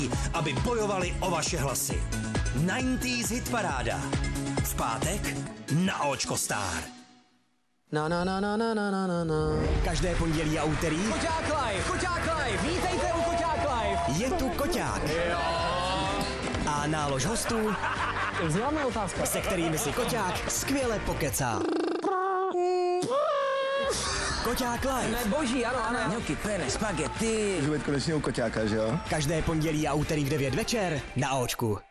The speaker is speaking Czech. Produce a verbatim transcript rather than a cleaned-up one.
aby bojovali o vaše hlasy. devadesátých hitparáda. V pátek na Očko Star. Na na na na na na na na. Každé pondělí a úterý Koťák Live, Koťák Live, vítejte u Koťák Live. je tu Koťák. Jo. A nálož hostů, Známá otázka. se kterými si Koťák skvěle pokecá. Koťák Live. Ne, boží, ano, ano. Gnocchi, pene, spaghetti. Můžu být konečně u Koťáka, že jo? Každé pondělí a úterý v devět večer na Očku.